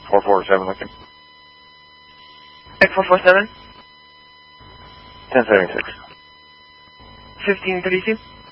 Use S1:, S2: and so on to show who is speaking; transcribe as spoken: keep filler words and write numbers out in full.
S1: four four seven Lincoln.
S2: X four four seven.
S1: ten seventy-six.
S2: fifteen thirty-two.